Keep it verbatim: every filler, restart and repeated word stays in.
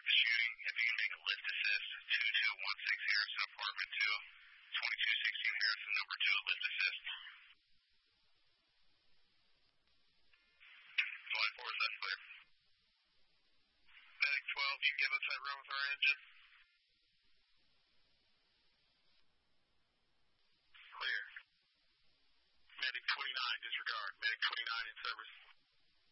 the shooting. If you can make a lift assist, two two one six Harrison, apartment two, twenty-two sixteen Harrison, number two, lift assist. twenty-four, is that clear? Medic twelve, you can give us that run with our engine? Clear. Medic twenty-nine, disregard. Medic twenty-nine in service.